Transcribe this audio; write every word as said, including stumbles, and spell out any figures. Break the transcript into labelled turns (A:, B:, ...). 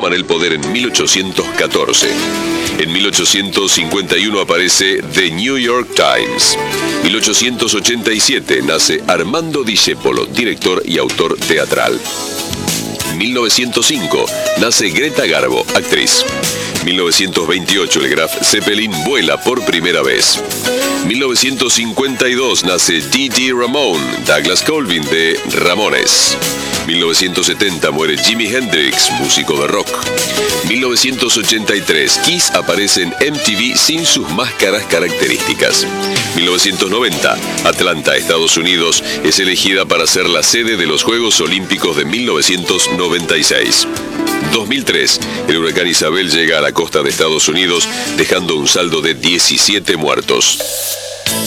A: toman el poder en mil ochocientos catorce. En mil ochocientos cincuenta y uno aparece The New York Times. mil ochocientos ochenta y siete nace Armando Discepolo, director y autor teatral. mil novecientos cinco nace Greta Garbo, actriz. mil novecientos veintiocho el Graf Zeppelin vuela por primera vez. mil novecientos cincuenta y dos nace Dee Dee Ramone, Douglas Colvin de Ramones. mil novecientos setenta muere Jimi Hendrix, músico de rock. mil novecientos ochenta y tres Kiss aparece en M T V sin sus máscaras características. mil novecientos noventa Atlanta, Estados Unidos, es elegida para ser la sede de los Juegos Olímpicos de mil novecientos noventa y seis. dos mil tres el huracán Isabel llega a la costa de Estados Unidos, dejando un saldo de diecisiete muertos.